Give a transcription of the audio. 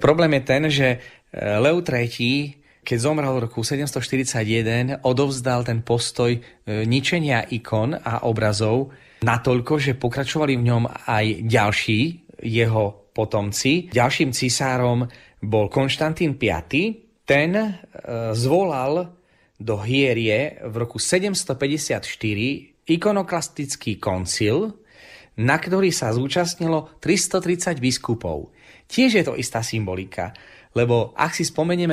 Problém je ten, že Leo III, keď zomrel v roku 741, odovzdal ten postoj ničenia ikon a obrazov natoľko, že pokračovali v ňom aj ďalší jeho potomci. Ďalším cisárom bol Konštantín V. Ten zvolal do Hierie v roku 754 ikonoklastický koncil, na ktorý sa zúčastnilo 330 biskupov. Tiež je to istá symbolika, lebo ak si spomenieme